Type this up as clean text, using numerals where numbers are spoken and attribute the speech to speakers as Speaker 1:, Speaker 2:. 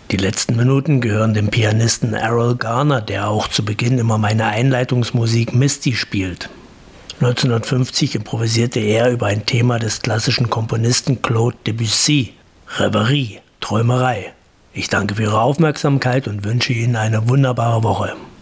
Speaker 1: Die letzten Minuten gehören dem Pianisten Errol Garner, der auch zu Beginn immer meine Einleitungsmusik Misty spielt. 1950 improvisierte er über ein Thema des klassischen Komponisten Claude Debussy, Rêverie, Träumerei. Ich danke für Ihre Aufmerksamkeit und wünsche Ihnen eine wunderbare Woche.